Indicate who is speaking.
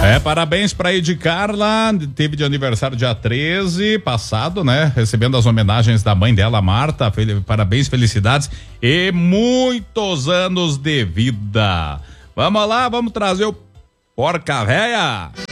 Speaker 1: Parabéns pra Edi Carla, teve de aniversário dia 13 passado, né? Recebendo as homenagens da mãe dela, Marta. Parabéns, felicidades e muitos anos de vida. Vamos lá, vamos trazer o Porca Véia.